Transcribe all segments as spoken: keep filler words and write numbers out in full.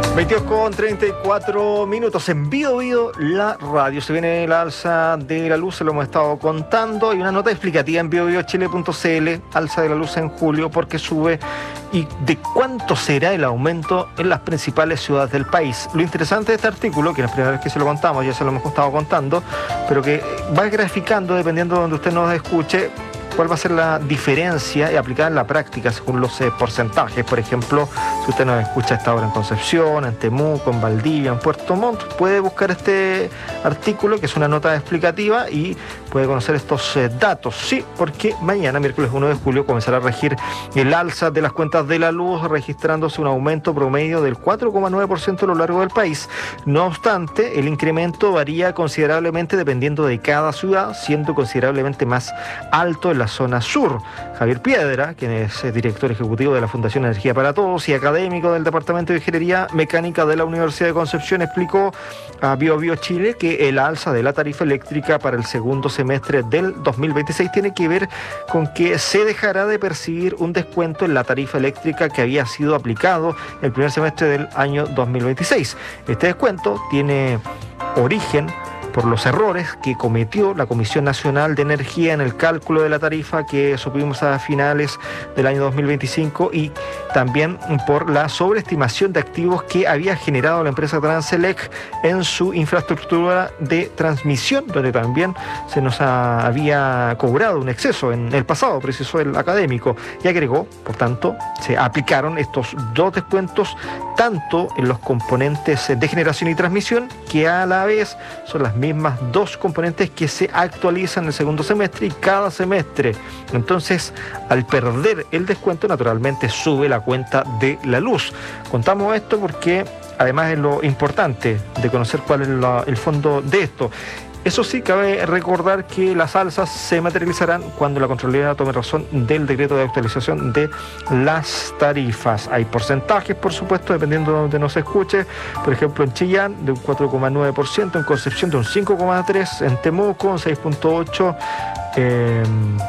veintidós con treinta y cuatro minutos en Bio Bio, la radio. Se viene el alza de la luz, se lo hemos estado contando. Hay una nota explicativa en bio bio chile punto c l, alza de la luz en julio, porque sube y de cuánto será el aumento en las principales ciudades del país. Lo interesante de este artículo, que no es la primera vez que se lo contamos, ya se lo hemos estado contando, pero que va graficando, dependiendo de donde usted nos escuche, cuál va a ser la diferencia y aplicada en la práctica según los eh, porcentajes. Por ejemplo, si usted nos escucha a esta hora en Concepción, en Temuco, en Valdivia, en Puerto Montt, puede buscar este artículo, que es una nota explicativa, y puede conocer estos eh, datos. Sí, porque mañana, miércoles uno de julio, comenzará a regir el alza de las cuentas de la luz, registrándose un aumento promedio del cuatro coma nueve por ciento a lo largo del país. No obstante, el incremento varía considerablemente dependiendo de cada ciudad, siendo considerablemente más alto en la zona sur. Javier Piedra, quien es director ejecutivo de la Fundación Energía para Todos y académico del Departamento de Ingeniería Mecánica de la Universidad de Concepción, explicó a Bio Bio Chile que el alza de la tarifa eléctrica para el segundo semestre del dos mil veintiséis tiene que ver con que se dejará de percibir un descuento en la tarifa eléctrica que había sido aplicado el primer semestre del año dos mil veintiséis. Este descuento tiene origen por los errores que cometió la Comisión Nacional de Energía en el cálculo de la tarifa que supimos a finales del año dos mil veinticinco, y también por la sobreestimación de activos que había generado la empresa Transelec en su infraestructura de transmisión, donde también se nos ha, había cobrado un exceso en el pasado, precisó el académico, y agregó, por tanto, se aplicaron estos dos descuentos tanto en los componentes de generación y transmisión, que a la vez son las mismas dos componentes que se actualizan en el segundo semestre y cada semestre. Entonces, al perder el descuento, naturalmente sube la cuenta de la luz. Contamos esto porque además es lo importante de conocer cuál es la, el fondo de esto. Eso sí, cabe recordar que las alzas se materializarán cuando la Contraloría tome razón del decreto de actualización de las tarifas. Hay porcentajes, por supuesto, dependiendo de donde nos escuche. Por ejemplo, en Chillán, de un cuatro coma nueve por ciento, en Concepción, de un cinco coma tres por ciento, en Temuco, un seis punto ocho por ciento, eh,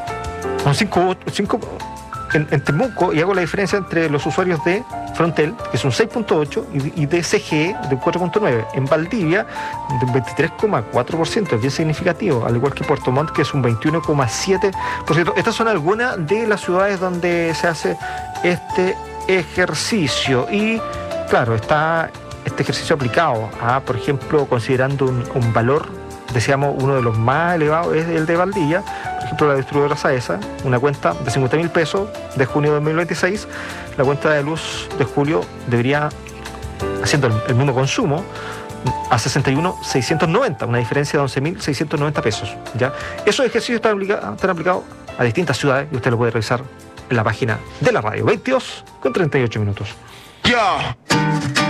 un cinco punto cinco por ciento. En, en Temuco, y hago la diferencia entre los usuarios de Frontel, que es un seis punto ocho por ciento, y, y de C G E, de un cuatro punto nueve por ciento. En Valdivia, de un veintitrés coma cuatro por ciento, es bien significativo, al igual que Puerto Montt, que es un veintiuno coma siete por ciento. Estas son algunas de las ciudades donde se hace este ejercicio. Y, claro, está este ejercicio aplicado a, por ejemplo, considerando un, un valor, decíamos, uno de los más elevados es el de Valdivia. Por ejemplo, la distribuidora Saesa, una cuenta de cincuenta mil pesos de junio de dos mil veintiséis, la cuenta de luz de julio debería, haciendo el, el mismo consumo, a sesenta y uno mil seiscientos noventa, una diferencia de once mil seiscientos noventa pesos. ¿Ya? Esos ejercicios están, aplica, están aplicados a distintas ciudades y usted lo puede revisar en la página de la radio. veintidós con treinta y ocho minutos. Yeah.